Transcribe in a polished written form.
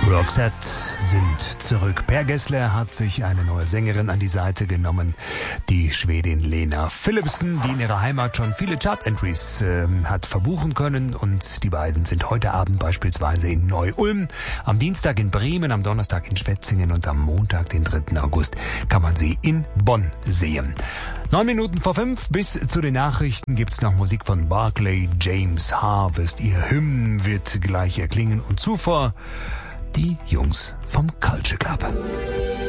Roxette sind zurück. Per Gessler hat sich eine neue Sängerin an die Seite genommen, die Schwedin Lena Philipsson, die in ihrer Heimat schon viele Chart-Entries hat verbuchen können. Und die beiden sind heute Abend beispielsweise in Neu-Ulm, am Dienstag in Bremen, am Donnerstag in Schwetzingen und am Montag, den 3. August, kann man sie in Bonn sehen. 9 Minuten vor 5, bis zu den Nachrichten gibt's noch Musik von Barclay James Harvest. Ihr Hymn wird gleich erklingen und zuvor die Jungs vom Culture Club.